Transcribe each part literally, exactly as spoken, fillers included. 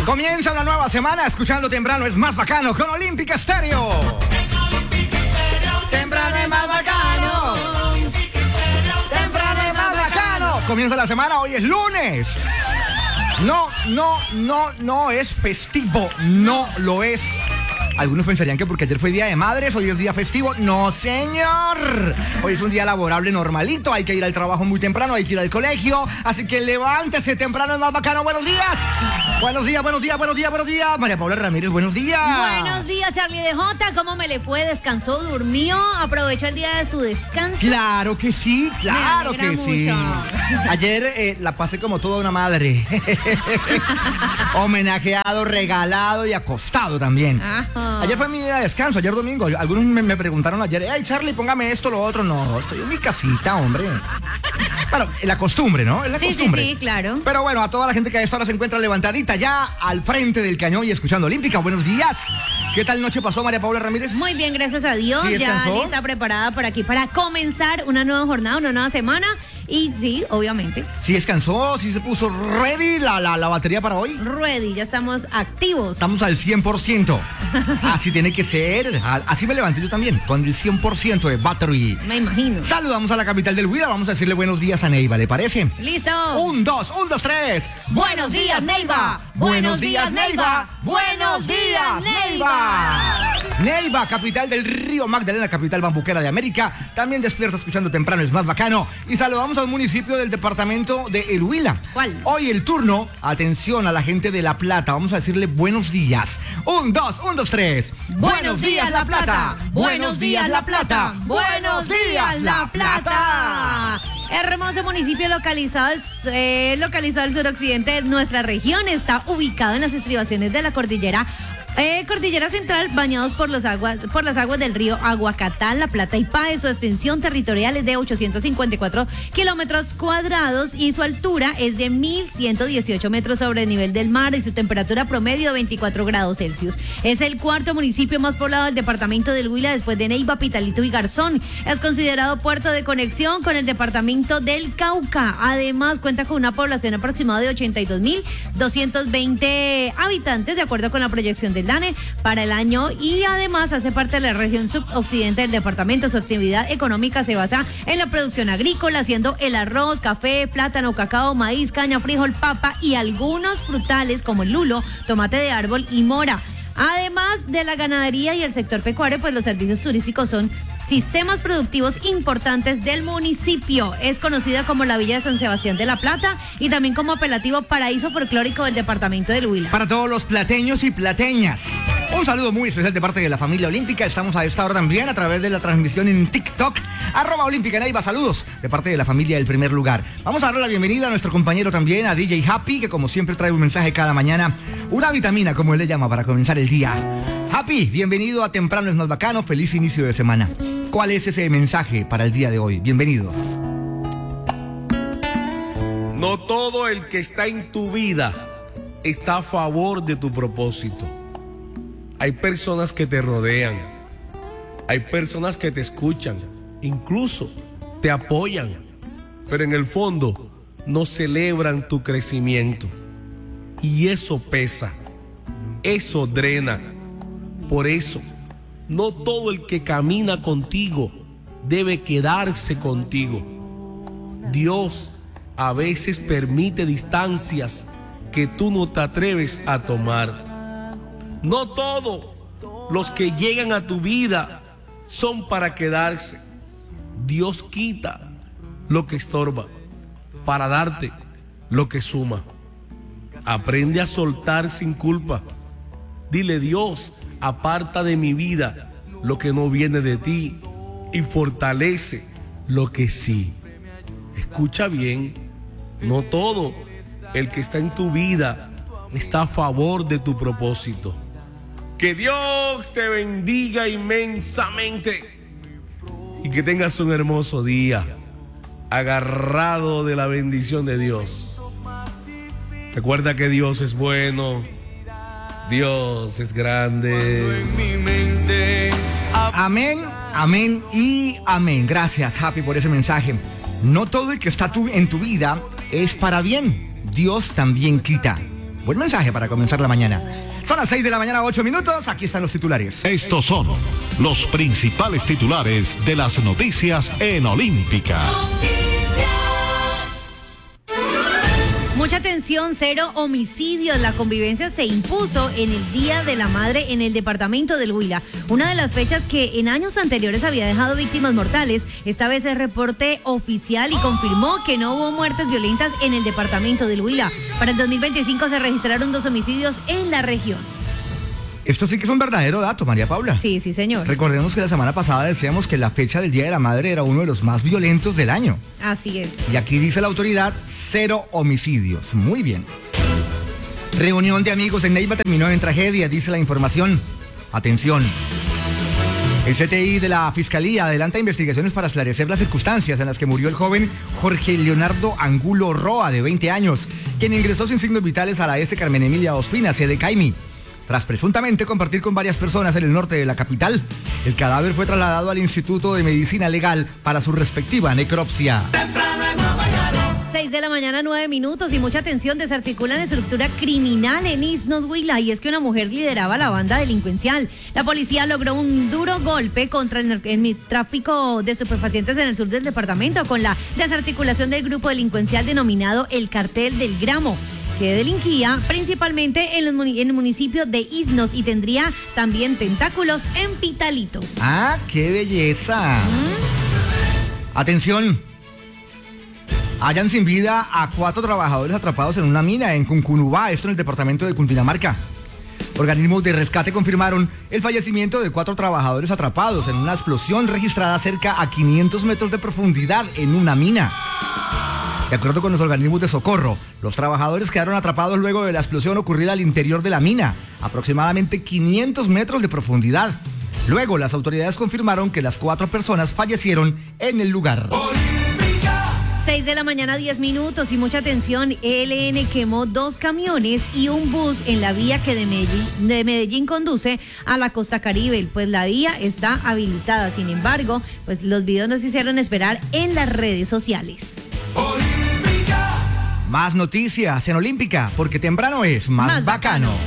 Comienza una nueva semana escuchando temprano es más bacano con Olímpica Estéreo. Temprano es más bacano. Temprano es más bacano. Comienza la semana, hoy es lunes. No, no, no, no es festivo, no lo es. Algunos pensarían que porque ayer fue día de madres, hoy es día festivo. No, señor. Hoy es un día laborable normalito. Hay que ir al trabajo muy temprano, hay que ir al colegio. Así que levántese temprano, es más bacano. Buenos días. Buenos días, buenos días, buenos días, buenos días. María Paula Ramírez, buenos días. Buenos días, Charlie de Jota. ¿Cómo me le fue? ¿Descansó? ¿Durmió? ¿Aprovechó el día de su descanso? Claro que sí, claro que mucho. sí. Ayer eh, la pasé como toda una madre. Homenajeado, regalado y acostado también. Ajá. Ayer fue mi día de descanso, ayer domingo. Algunos me, me preguntaron ayer, ay Charlie, póngame esto, lo otro. No, estoy en mi casita, hombre. Bueno, la costumbre, ¿no? Es la sí, costumbre. Sí, sí, claro. Pero bueno, a toda la gente que a esta hora se encuentra levantadita ya al frente del cañón y escuchando Olímpica, buenos días. ¿Qué tal noche pasó, María Paula Ramírez? Muy bien, gracias a Dios. ¿Sí ya descansó? lista, preparada por aquí para comenzar una nueva jornada, una nueva semana. Y sí, obviamente. ¿Sí descansó? ¿Sí se puso ready la, la, la batería para hoy? Ready, ya estamos activos. Estamos al cien por ciento. Así tiene que ser. Así me levanté yo también, con el cien por ciento de battery. Me imagino. Saludamos a la capital del Huila. Vamos a decirle buenos días a Neiva, ¿le parece? Listo. Un, dos, un, dos, tres. Buenos días, Neiva. Buenos días, Neiva. Buenos días, Neiva. Neiva, capital del Río Magdalena, capital bambuquera de América. También despierta escuchando temprano, es más bacano. Y saludamos a un municipio del departamento de El Huila. ¿Cuál? Hoy el turno, atención a la gente de La Plata. Vamos a decirle buenos días. Un, dos, un, dos, tres. Buenos días, La Plata. Buenos días, La Plata. Buenos días, La Plata. Hermoso municipio localizado, eh, localizado al suroccidente de nuestra región. Está ubicado en las estribaciones de la cordillera Eh, Cordillera Central, bañados por, los aguas, por las aguas del río Aguacatán, La Plata y Páez. Su extensión territorial es de ochocientos cincuenta y cuatro kilómetros cuadrados y su altura es de mil ciento dieciocho metros sobre el nivel del mar y su temperatura promedio de veinticuatro grados Celsius. Es el cuarto municipio más poblado del departamento del Huila después de Neiva, Pitalito y Garzón. Es considerado puerto de conexión con el departamento del Cauca. Además, cuenta con una población aproximada de ochenta y dos mil doscientos veinte habitantes, de acuerdo con la proyección del DANE para el año, y además hace parte de la región suboccidente del departamento. Su actividad económica se basa en la producción agrícola, haciendo el arroz, café, plátano, cacao, maíz, caña, frijol, papa y algunos frutales como el lulo, tomate de árbol y mora. Además de la ganadería y el sector pecuario, pues los servicios turísticos son sistemas productivos importantes del municipio. Es conocida como la Villa de San Sebastián de la Plata y también como apelativo paraíso folclórico del departamento del Huila. Para todos los plateños y plateñas, un saludo muy especial de parte de la familia Olímpica. Estamos a esta hora también a través de la transmisión en TikTok, arroba Olímpica Neiva. Saludos de parte de la familia del primer lugar. Vamos a darle la bienvenida a nuestro compañero también, a D J Happy, que como siempre trae un mensaje cada mañana, una vitamina, como él le llama, para comenzar el día. Happy, bienvenido a Temprano es más bacano, feliz inicio de semana. ¿Cuál es ese mensaje para el día de hoy? Bienvenido. No todo el que está en tu vida está a favor de tu propósito. Hay personas que te rodean, hay personas que te escuchan, incluso te apoyan, pero en el fondo no celebran tu crecimiento. Y eso pesa, eso drena. Por eso, no todo el que camina contigo debe quedarse contigo. Dios a veces permite distancias que tú no te atreves a tomar. No todos los que llegan a tu vida son para quedarse. Dios quita lo que estorba para darte lo que suma. Aprende a soltar sin culpa. Dile: Dios, aparta de mi vida lo que no viene de ti y fortalece lo que sí. Escucha bien, no todo el que está en tu vida está a favor de tu propósito. Que Dios te bendiga inmensamente y que tengas un hermoso día, agarrado de la bendición de Dios. Recuerda que Dios es bueno, Dios es grande. Amén, amén y amén. Gracias, Happy, por ese mensaje. No todo el que está tu, en tu vida es para bien. Dios también quita. Buen mensaje para comenzar la mañana. Son las seis de la mañana, ocho minutos. Aquí están los titulares. Estos son los principales titulares de las noticias en Olímpica. Mucha atención, cero homicidios. La convivencia se impuso en el Día de la Madre en el departamento del Huila. Una de las fechas que en años anteriores había dejado víctimas mortales. Esta vez el reporte oficial y confirmó que no hubo muertes violentas en el departamento del Huila. Para el dos mil veinticinco se registraron dos homicidios en la región. Esto sí que es un verdadero dato, María Paula. Sí, sí, señor. Recordemos que la semana pasada decíamos que la fecha del Día de la Madre era uno de los más violentos del año. Así es. Y aquí dice la autoridad, cero homicidios. Muy bien. Reunión de amigos en Neiva terminó en tragedia, dice la información. Atención. El C T I de la Fiscalía adelanta investigaciones para esclarecer las circunstancias en las que murió el joven Jorge Leonardo Angulo Roa, de veinte años, quien ingresó sin signos vitales a la S. Carmen Emilia Ospina, sede Caimi. Tras presuntamente compartir con varias personas en el norte de la capital, el cadáver fue trasladado al Instituto de Medicina Legal para su respectiva necropsia. seis de la mañana, nueve minutos, y mucha atención. Desarticulan estructura criminal en Isnos, Huila, y es que una mujer lideraba la banda delincuencial. La policía logró un duro golpe contra el, el tráfico de estupefacientes en el sur del departamento con la desarticulación del grupo delincuencial denominado el Cartel del Gramo, que delinquía principalmente en, los, en el municipio de Isnos y tendría también tentáculos en Pitalito. ¡Ah, qué belleza! ¿Mm? Atención. Hallan sin vida a cuatro trabajadores atrapados en una mina en Cuncunubá, esto en el departamento de Cundinamarca. Organismos de rescate confirmaron el fallecimiento de cuatro trabajadores atrapados en una explosión registrada cerca a quinientos metros de profundidad en una mina. De acuerdo con los organismos de socorro, los trabajadores quedaron atrapados luego de la explosión ocurrida al interior de la mina, aproximadamente quinientos metros de profundidad. Luego, las autoridades confirmaron que las cuatro personas fallecieron en el lugar. seis de la mañana, diez minutos, y mucha atención. E L N quemó dos camiones y un bus en la vía que de Medellín, de Medellín conduce a la costa Caribe. Pues la vía está habilitada. Sin embargo, pues los videos nos hicieron esperar en las redes sociales. Más noticias en Olímpica, porque temprano es más, más bacano. bacano.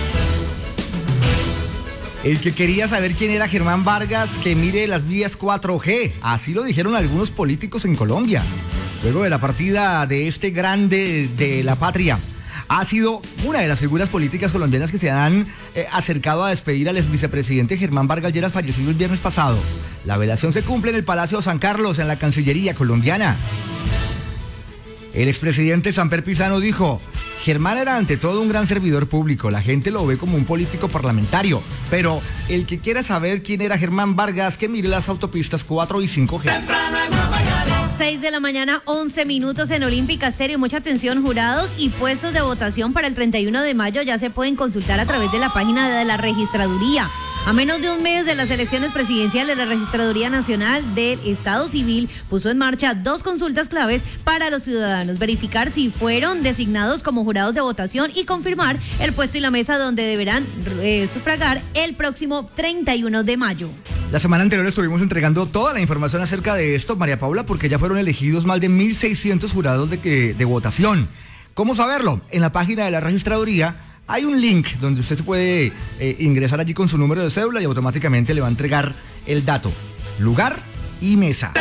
El que quería saber quién era Germán Vargas, que mire las vías cuatro G. Así lo dijeron algunos políticos en Colombia. Luego de la partida de este grande de la patria, ha sido una de las figuras políticas colombianas que se han eh, acercado a despedir al ex vicepresidente Germán Vargas Lleras, fallecido el viernes pasado. La velación se cumple en el Palacio San Carlos, en la Cancillería colombiana. El expresidente Samper Pizano dijo: Germán era ante todo un gran servidor público, la gente lo ve como un político parlamentario, pero el que quiera saber quién era Germán Vargas, que mire las autopistas cuatro y cinco G. seis de la mañana, once minutos en Olímpica Serio. Mucha atención, jurados y puestos de votación para el treinta y uno de mayo ya se pueden consultar a través de la página de la registraduría. A menos de un mes de las elecciones presidenciales, la Registraduría Nacional del Estado Civil puso en marcha dos consultas claves para los ciudadanos: verificar si fueron designados como jurados de votación y confirmar el puesto y la mesa donde deberán eh, sufragar el próximo treinta y uno de mayo. La semana anterior estuvimos entregando toda la información acerca de esto, María Paula, porque ya fueron elegidos más de mil seiscientos jurados de, que, de votación. ¿Cómo saberlo? En la página de la Registraduría hay un link donde usted puede eh, ingresar allí con su número de cédula y automáticamente le va a entregar el dato, lugar y mesa.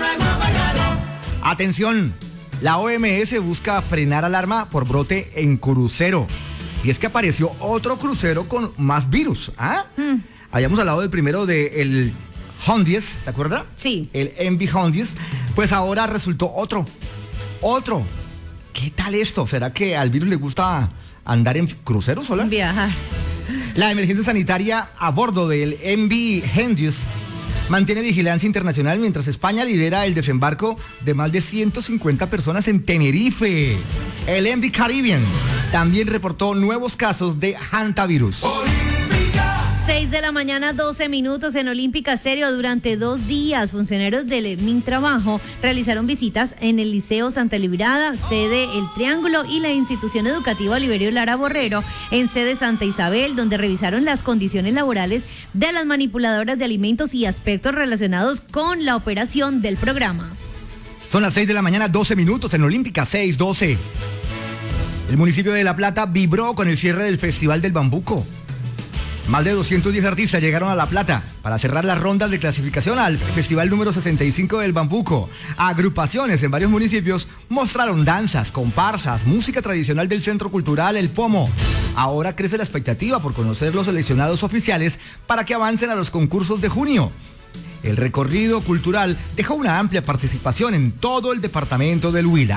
Atención, la O M S busca frenar alarma por brote en crucero. Y es que apareció otro crucero con más virus. ¿Ah? Mm. Habíamos hablado del primero del Hondies, ¿se acuerda? Sí. El M V Hondies. Pues ahora resultó otro. Otro. ¿Qué tal esto? ¿Será que al virus le gusta andar en cruceros, sola? Viajar. La emergencia sanitaria a bordo del M V Hondies mantiene vigilancia internacional mientras España lidera el desembarco de más de ciento cincuenta personas en Tenerife. El M V Caribbean también reportó nuevos casos de hantavirus. seis de la mañana, doce minutos en Olímpica Serio. Durante dos días, funcionarios del MinTrabajo realizaron visitas en el Liceo Santa Librada, sede El Triángulo, y la institución educativa Oliverio Lara Borrero, en sede Santa Isabel, donde revisaron las condiciones laborales de las manipuladoras de alimentos y aspectos relacionados con la operación del programa. Son las seis de la mañana, doce minutos en Olímpica, seis doce. El municipio de La Plata vibró con el cierre del Festival del Bambuco. Más de doscientos diez artistas llegaron a La Plata para cerrar las rondas de clasificación al festival número sesenta y cinco del Bambuco. Agrupaciones en varios municipios mostraron danzas, comparsas, música tradicional del Centro Cultural El Pomo. Ahora crece la expectativa por conocer los seleccionados oficiales para que avancen a los concursos de junio. El recorrido cultural dejó una amplia participación en todo el departamento del Huila.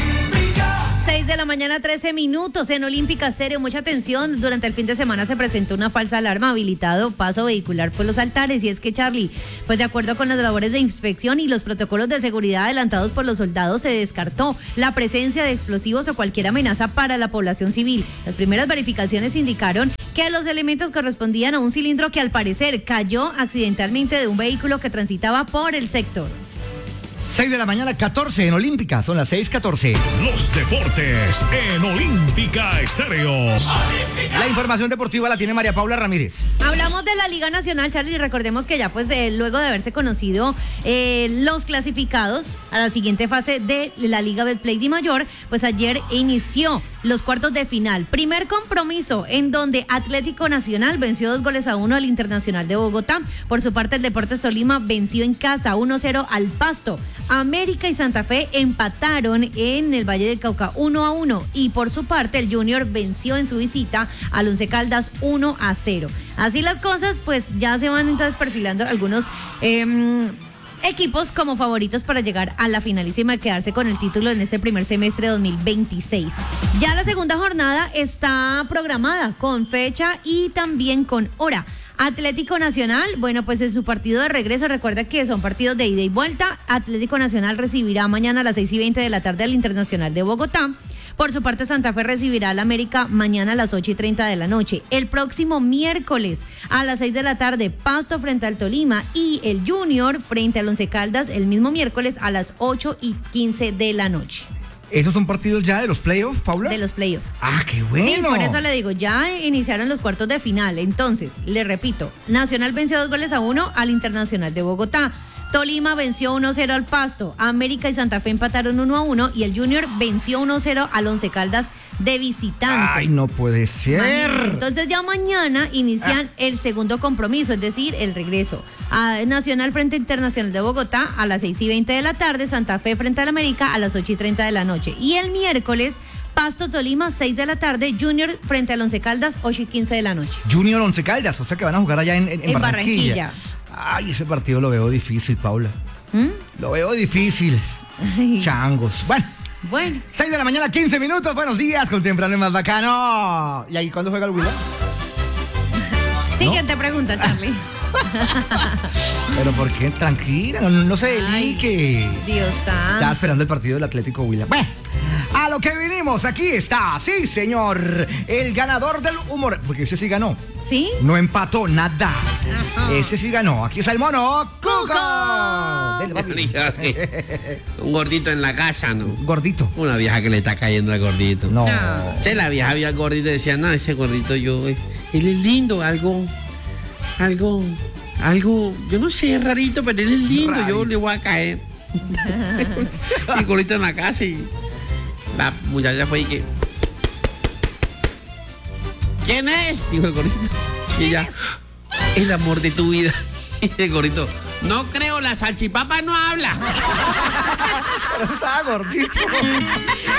seis de la mañana, trece minutos en Olímpica Estéreo. Mucha atención, durante el fin de semana se presentó una falsa alarma habilitado paso vehicular por los altares. Y es que, Charlie, pues de acuerdo con las labores de inspección y los protocolos de seguridad adelantados por los soldados, se descartó la presencia de explosivos o cualquier amenaza para la población civil. Las primeras verificaciones indicaron que los elementos correspondían a un cilindro que al parecer cayó accidentalmente de un vehículo que transitaba por el sector. seis de la mañana, catorce en Olímpica, son las seis catorce. Los deportes en Olímpica Estéreo. La información deportiva la tiene María Paula Ramírez. Hablamos de la Liga Nacional, Charlie, recordemos que ya pues eh, luego de haberse conocido eh, los clasificados a la siguiente fase de la Liga Betplay Di Mayor, pues ayer inició los cuartos de final. Primer compromiso en donde Atlético Nacional venció dos goles a uno al Internacional de Bogotá. Por su parte, el Deportes Tolima venció en casa uno cero al Pasto. América y Santa Fe empataron en el Valle del Cauca uno a uno y por su parte el Junior venció en su visita al Once Caldas uno a cero. Así las cosas, pues ya se van entonces perfilando algunos eh, equipos como favoritos para llegar a la finalísima y quedarse con el título en este primer semestre de dos mil veintiséis. Ya la segunda jornada está programada con fecha y también con hora. Atlético Nacional, bueno, pues en su partido de regreso, recuerda que son partidos de ida y vuelta. Atlético Nacional recibirá mañana a las seis y veinte de la tarde al Internacional de Bogotá. Por su parte, Santa Fe recibirá al América mañana a las ocho y treinta de la noche. El próximo miércoles a las seis de la tarde, Pasto frente al Tolima y el Junior frente al Once Caldas el mismo miércoles a las ocho y quince de la noche. ¿Esos son partidos ya de los playoffs, Paula? De los playoffs. Ah, qué bueno. Sí, por eso le digo, ya iniciaron los cuartos de final. Entonces, le repito, Nacional venció dos goles a uno al Internacional de Bogotá. Tolima venció uno cero al Pasto. América y Santa Fe empataron uno a uno y el Junior venció uno cero al Once Caldas de visitante. Ay, no puede ser. Entonces ya mañana inician ah. el segundo compromiso, es decir, el regreso. A Nacional frente a Internacional de Bogotá a las seis y veinte de la tarde, Santa Fe frente al América a las ocho y treinta de la noche. Y el miércoles, Pasto Tolima, seis de la tarde, Junior frente al Once Caldas, ocho y quince de la noche. Junior Once Caldas, o sea que van a jugar allá en, en, en en Barranquilla. Barranquilla. Ay, ese partido lo veo difícil, Paula. ¿Mm? Lo veo difícil. Ay. Changos. Bueno. Bueno. seis de la mañana, quince minutos. Buenos días, con temprano y más bacano. ¿Y ahí cuándo juega el Huila? Siguiente ¿No? pregunta, Charlie. Pero ¿por qué? Tranquila, no, no se delique. Dios santo. Estaba esperando el partido del Atlético Huila. Bueno, a lo que vinimos, aquí está, sí señor, el ganador del humor, porque ese sí ganó. ¿Sí? No empató nada. Ajá. Ese sí ganó. Aquí está el mono Cuco. Dele, papi. Un gordito en la casa, ¿no? Gordito. Una vieja que le está cayendo al gordito. No. No. Che, la vieja vio al gordito y decía, no, ese gordito yo, él es lindo, algo, algo, algo, yo no sé, rarito, pero él es lindo, rarito. Yo le voy a caer. Y el gordito en la casa y la muchacha fue y que, ¿quién es? Dijo el gordito. Y ella, el amor de tu vida. Y el gordito, no creo, la salchipapa no habla. Pero estaba gordito.